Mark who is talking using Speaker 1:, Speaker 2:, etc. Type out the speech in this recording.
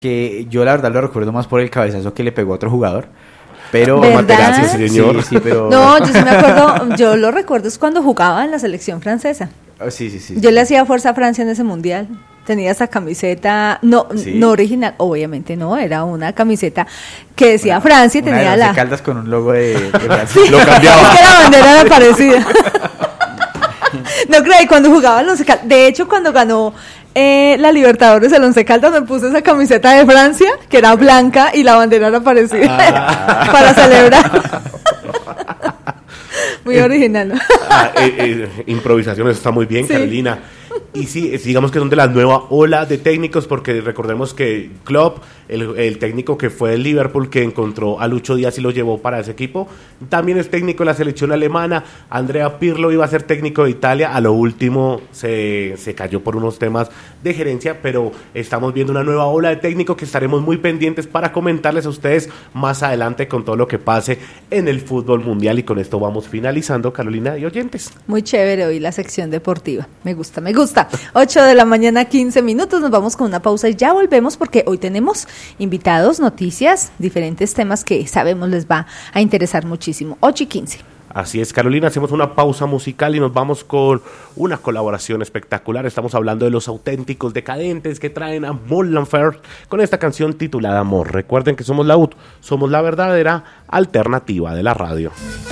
Speaker 1: que yo la verdad lo recuerdo más por el cabezazo que le pegó a otro jugador. Pero
Speaker 2: ¿verdad?
Speaker 1: sí, señor. Sí, pero...
Speaker 2: No, yo sí me acuerdo, yo lo recuerdo es cuando jugaba en la selección francesa.
Speaker 1: Sí.
Speaker 2: Yo le hacía fuerza a Francia en ese mundial. Tenía esa camiseta, no original, obviamente no, era una camiseta que decía Francia y tenía
Speaker 1: la Caldas con un logo de Francia.
Speaker 2: Sí,
Speaker 1: lo cambiaba.
Speaker 2: Es que la bandera era parecida. No creí, cuando jugaba el Once Caldas, de hecho cuando ganó la Libertadores el Once Caldas me puse esa camiseta de Francia, que era blanca y la bandera era parecida, para celebrar. Muy original.
Speaker 3: Improvisaciones, está muy bien, sí. Carolina. Y sí, digamos que son de la nueva ola de técnicos, porque recordemos que Klopp, el técnico que fue del Liverpool, que encontró a Lucho Díaz y lo llevó para ese equipo, también es técnico de la selección alemana. Andrea Pirlo iba a ser técnico de Italia, a lo último se cayó por unos temas de gerencia, pero estamos viendo una nueva ola de técnicos que estaremos muy pendientes para comentarles a ustedes más adelante con todo lo que pase en el fútbol mundial. Y con esto vamos finalizando, Carolina y oyentes.
Speaker 2: Muy chévere hoy la sección deportiva, me gusta. 8 de la mañana, 15 minutos, nos vamos con una pausa y ya volvemos porque hoy tenemos invitados, noticias, diferentes temas que sabemos les va a interesar muchísimo. 8:15.
Speaker 3: Así es, Carolina, hacemos una pausa musical y nos vamos con una colaboración espectacular. Estamos hablando de los auténticos decadentes que traen a Mon Laferte con esta canción titulada Amor. Recuerden que somos la UT, somos la verdadera alternativa de la radio.